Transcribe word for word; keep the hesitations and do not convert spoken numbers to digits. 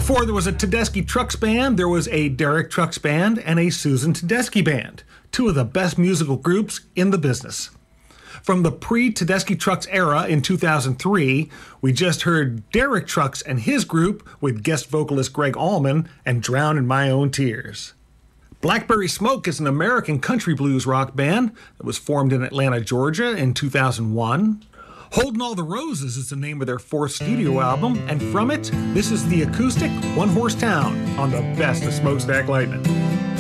Before there was a Tedeschi Trucks Band, there was a Derek Trucks Band and a Susan Tedeschi Band, two of the best musical groups in the business. From the pre-Tedeschi Trucks era in two thousand three, we just heard Derek Trucks and his group with guest vocalist Greg Allman and Drown in My Own Tears. Blackberry Smoke is an American country blues rock band that was formed in Atlanta, Georgia in two thousand one. Holding All the Roses is the name of their fourth studio album, and from it, this is the acoustic One Horse Town on the best of Smokestack Lightning.